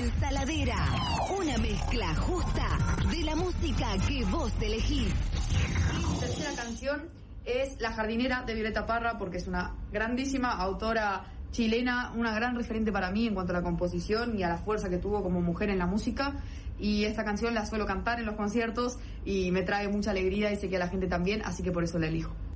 Ensaladera, una mezcla justa de la música que vos elegís. Mi tercera canción es La jardinera de Violeta Parra, porque es una grandísima autora chilena, una gran referente para mí en cuanto a la composición y a la fuerza que tuvo como mujer en la música. Y esta canción la suelo cantar en los conciertos y me trae mucha alegría y sé que a la gente también, así que por eso la elijo.